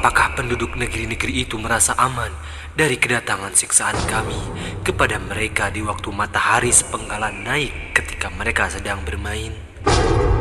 Apakah penduduk negeri-negeri itu merasa aman dari kedatangan siksaan kami kepada mereka di waktu matahari sepenggalan naik ketika mereka sedang bermain?